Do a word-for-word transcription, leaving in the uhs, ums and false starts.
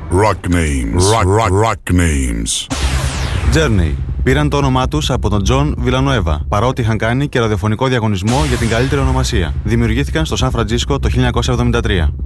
Rock names. Rock, rock, rock names. Journey. Πήραν το όνομά τους από τον Τζον Βιλανουέβα, παρότι είχαν κάνει και ραδιοφωνικό διαγωνισμό για την καλύτερη ονομασία. Δημιουργήθηκαν στο Σαν Φραντζίσκο το χίλια εννιακόσια εβδομήντα τρία.